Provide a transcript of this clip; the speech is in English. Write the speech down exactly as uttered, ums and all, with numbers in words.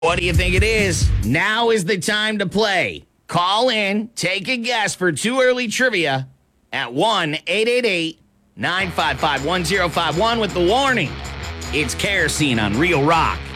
What do you think it is? Now is the time to play. Call in, take a guess for too early trivia at one eight eight eight, nine five five, one zero five one with the warning. It's Kerosene on Real Rock.